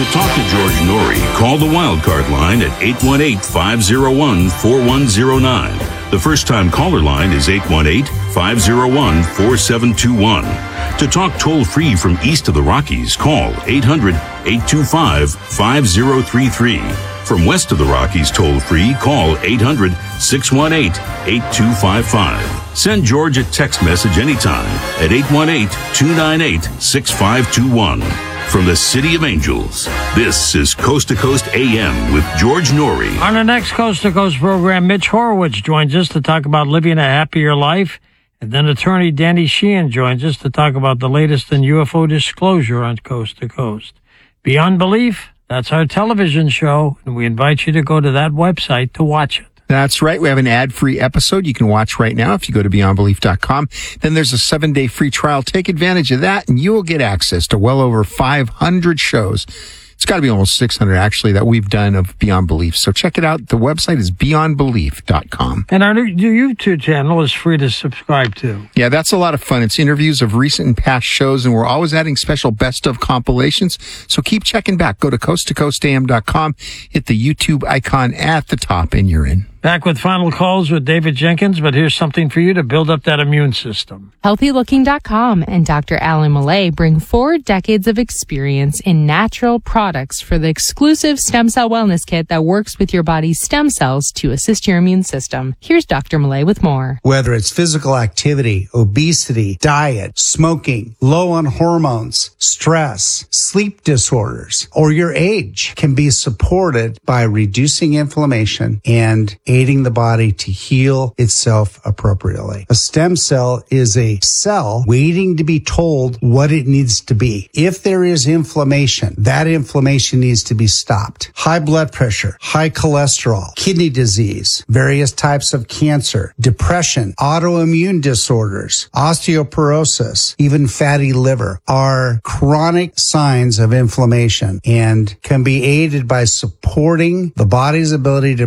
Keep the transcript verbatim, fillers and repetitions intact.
To talk to George Norrie, call the Wildcard line at eight one eight, five oh one, four one oh nine. The first-time caller line is eight one eight, five oh one, four seven two one. To talk toll-free from east of the Rockies, call eight hundred, eight two five, five oh three three. From west of the Rockies toll-free, call eight hundred, six one eight, eight two five five. Send George a text message anytime at eight one eight, two nine eight, six five two one. From the City of Angels, this is Coast to Coast A M with George Norrie. On the next Coast to Coast program, Mitch Horowitz joins us to talk about living a happier life. And then attorney Danny Sheehan joins us to talk about the latest in U F O disclosure on Coast to Coast. Beyond Belief, that's our television show, and we invite you to go to that website to watch it. That's right. We have an ad-free episode you can watch right now if you go to beyond belief dot com. Then there's a seven-day free trial. Take advantage of that, and you will get access to well over five hundred shows. It's got to be almost six hundred, actually, that we've done of Beyond Belief. So check it out. The website is beyond belief dot com. And our new YouTube channel is free to subscribe to. Yeah, that's a lot of fun. It's interviews of recent and past shows, and we're always adding special best-of compilations. So keep checking back. Go to coast to coast a m dot com, hit the YouTube icon at the top, and you're in. Back with final calls with David Jenkins, but here's something for you to build up that immune system. healthy looking dot com and Doctor Alan Millay bring four decades of experience in natural products for the exclusive stem cell wellness kit that works with your body's stem cells to assist your immune system. Here's Doctor Millay with more. Whether it's physical activity, obesity, diet, smoking, low on hormones, stress, sleep disorders, or your age can be supported by reducing inflammation and aiding the body to heal itself appropriately. A stem cell is a cell waiting to be told what it needs to be. If there is inflammation, that inflammation needs to be stopped. High blood pressure, high cholesterol, kidney disease, various types of cancer, depression, autoimmune disorders, osteoporosis, even fatty liver are chronic signs of inflammation and can be aided by supporting the body's ability to